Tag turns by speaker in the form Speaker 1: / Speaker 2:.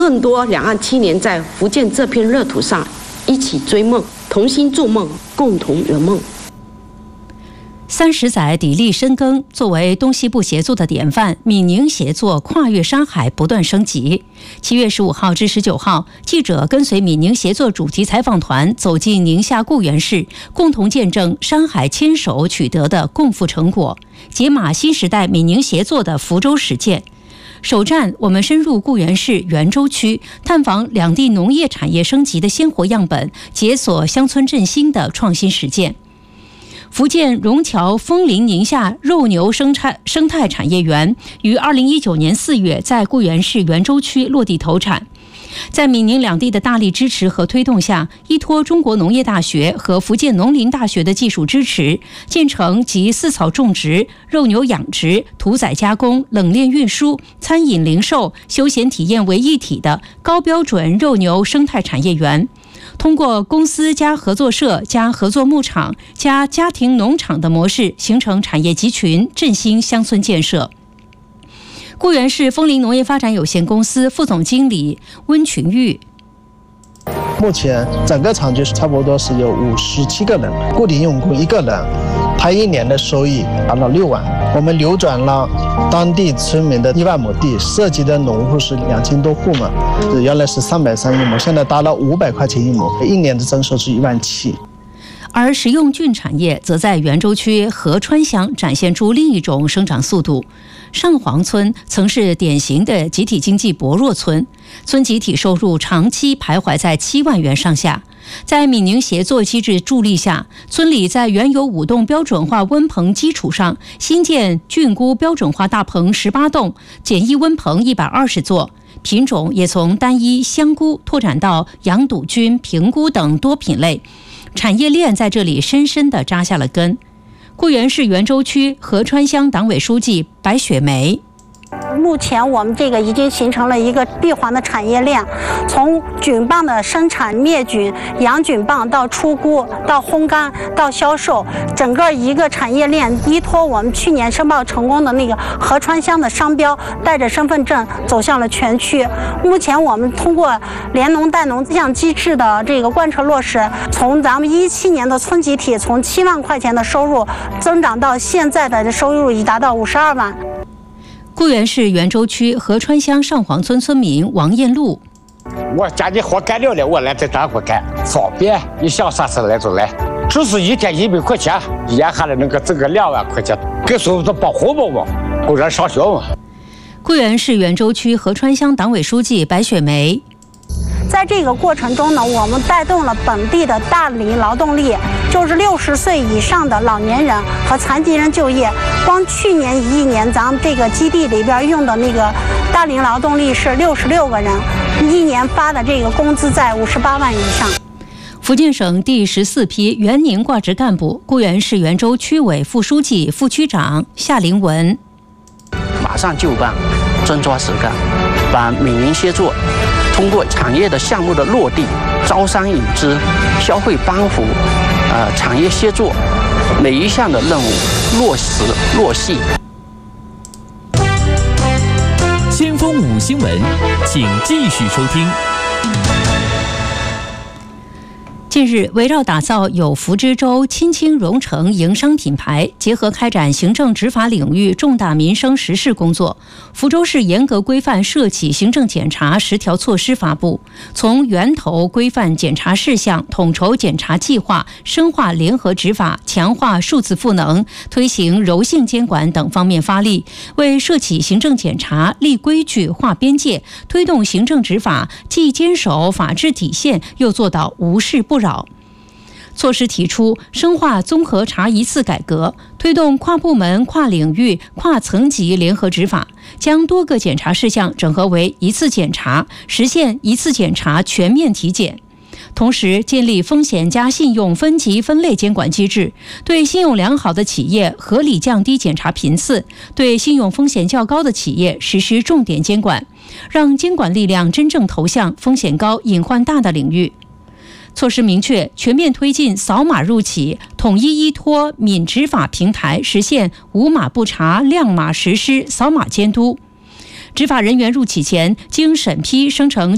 Speaker 1: 更多两岸青年在福建这片热土上一起追梦，同心筑梦，共同圆梦。
Speaker 2: 30载砥砺深耕，作为东西部协作的典范，闽宁协作跨越山海不断升级。7月15号至19号，记者跟随闽宁协作主题采访团走进宁夏固原市，共同见证山海牵手取得的共富成果，解码新时代闽宁协作的福州实践。首站，我们深入固原市元州区，探访两地农业产业升级的鲜活样本，解锁乡村振兴的创新实践。福建荣侨枫林宁夏肉牛生态产业园于2019年4月在固原市元州区落地投产。在闽宁两地的大力支持和推动下，依托中国农业大学和福建农林大学的技术支持，建成集饲草种植、肉牛养殖、屠宰加工、冷链运输、餐饮零售、休闲体验为一体的高标准肉牛生态产业园。通过公司加合作社加合作牧场加家庭农场的模式，形成产业集群，振兴乡村建设。固原市枫林农业发展有限公司副总经理温群玉，
Speaker 3: 目前整个厂区差不多是有57个人，固定用工1个人，他1年的收益达到6万。我们流转了当地村民的1万亩地，涉及的农户是2000多户嘛，原来是330一亩，现在达到500块钱一亩，1年的增收是1万7。
Speaker 2: 而食用菌产业则在元州区合川乡展现出另一种生长速度。上黄村曾是典型的集体经济薄弱村，村集体收入长期徘徊在7万元上下。在闽宁协作机制助力下，村里在原有5栋标准化温棚基础上，新建菌菇标准化大棚18栋，简易温棚120座。品种也从单一香菇拓展到洋肚菌、平菇等多品类，产业链在这里深深地扎下了根。固原市元州区合川乡党委书记白雪梅，
Speaker 4: 目前我们这个已经形成了一个闭环的产业链，从菌棒的生产、灭菌、养菌棒到出菇、到烘干、到销售，整个一个产业链依托我们去年申报成功的那个合川乡的商标，带着身份证走向了全区。目前我们通过联农带农这项机制的这个贯彻落实，从咱们17年的村集体从7万块钱的收入增长到现在的收入已达到52万。
Speaker 2: 固原市元州区合川乡上黄村村民王艳禄，
Speaker 5: 我家里活干了，我来在这活干，方便，你想啥时候来就来，只是1天100块钱，眼下来能够挣个2万块钱，给所有的保护我，供人上学嘛。
Speaker 2: 固原市元州区合川乡党委书记白雪梅，
Speaker 4: 在这个过程中呢，我们带动了本地的大龄劳动力，就是60岁以上的老年人和残疾人就业。光去年1年，咱们这个基地里边用的那个大龄劳动力是66个人，1年发的这个工资在58万以上。
Speaker 2: 福建省第14批原宁挂职干部、固原市元州区委副书记、副区长夏凌文，
Speaker 6: 马上就办，真抓实干，把闽宁协作通过产业的项目的落地、招商引资、消费帮扶、产业协作每一项的任务落实落细。
Speaker 7: 先锋5新闻，请继续收听。
Speaker 2: 近日，围绕打造有福之州亲亲蓉城营商品牌，结合开展行政执法领域重大民生实事工作，福州市严格规范涉企行政检查10条措施发布，从源头规范检查事项、统筹检查计划、深化联合执法、强化数字赋能、推行柔性监管等方面发力，为涉企行政检查立规矩、划边界，推动行政执法既坚守法治底线，又做到无事不扰。措施提出，深化综合查一次改革，推动跨部门、跨领域、跨层级联合执法，将多个检查事项整合为一次检查，实现一次检查全面体检。同时，建立风险加信用分级分类监管机制，对信用良好的企业合理降低检查频次，对信用风险较高的企业实施重点监管，让监管力量真正投向风险高、隐患大的领域。措施明确，全面推进扫码入企，统一依托闽执法平台，实现无码不查、亮码实施、扫码监督。执法人员入企前，经审批生成